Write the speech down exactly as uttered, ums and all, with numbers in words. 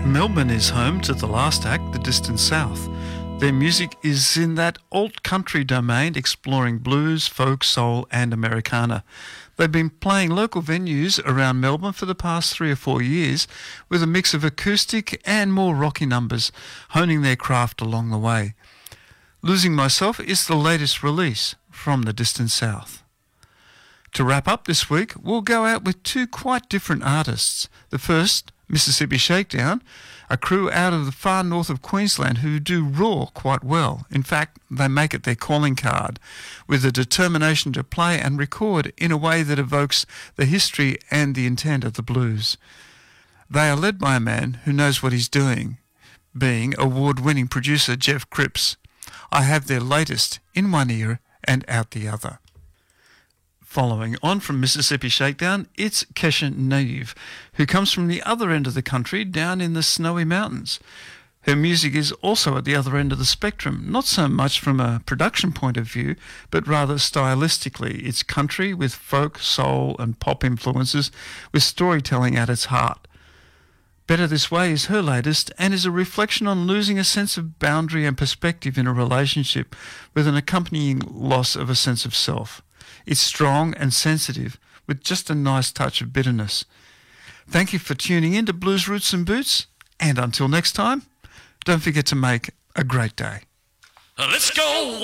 Melbourne is home to the last act, The Distant South. Their music is in that alt-country domain, exploring blues, folk, soul and Americana. They've been playing local venues around Melbourne for the past three or four years with a mix of acoustic and more rocky numbers, honing their craft along the way. Losing Myself is the latest release from The Distant South. To wrap up this week, we'll go out with two quite different artists. The first, Mississippi Shakedown, a crew out of the far north of Queensland who do raw quite well. In fact, they make it their calling card, with a determination to play and record in a way that evokes the history and the intent of the blues. They are led by a man who knows what he's doing, being award-winning producer Jeff Cripps. I have their latest in one ear and out the other. Following on from Mississippi Shakedown, it's Kesha Naive, who comes from the other end of the country, down in the snowy mountains. Her music is also at the other end of the spectrum, not so much from a production point of view, but rather stylistically. It's country with folk, soul and pop influences, with storytelling at its heart. Better This Way is her latest and is a reflection on losing a sense of boundary and perspective in a relationship, with an accompanying loss of a sense of self. It's strong and sensitive, with just a nice touch of bitterness. Thank you for tuning in to Blues Roots and Boots, and until next time, don't forget to make a great day. Let's go!